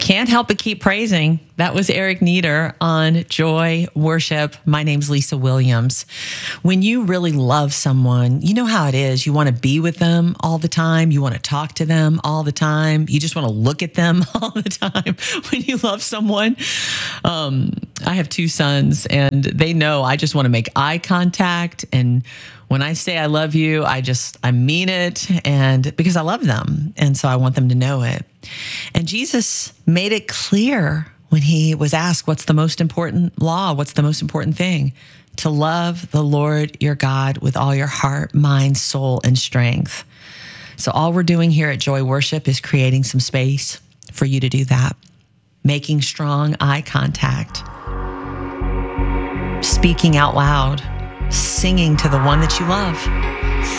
Can't help but keep praising. That was Eric Nieder on Joy Worship. My name's Lisa Williams. When you really love someone, you know how it is. You want to be with them all the time. You want to talk to them all the time. You just want to look at them all the time when you love someone. I have two sons, and they know I just want to make eye contact. And when I say I love you, I mean it, and because I love them. And so I want them to know it. And Jesus made it clear when he was asked, what's the most important law? What's the most important thing? To love the Lord your God with all your heart, mind, soul, and strength. So all we're doing here at Joy Worship is creating some space for you to do that. Making strong eye contact. Speaking out loud. Singing to the one that you love.